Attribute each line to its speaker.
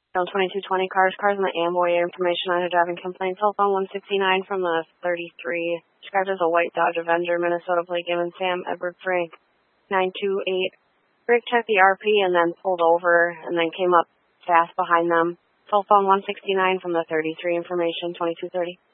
Speaker 1: Zone 2220, cars in the Amboy, information on a driving complaint. Cell phone 169 from the 33. Described as a white Dodge Avenger, Minnesota plate given Sam Edward Frank, 928. Brake checked the RP and then pulled over and then came up fast behind them. Cell phone 169 from the 33, information 2230.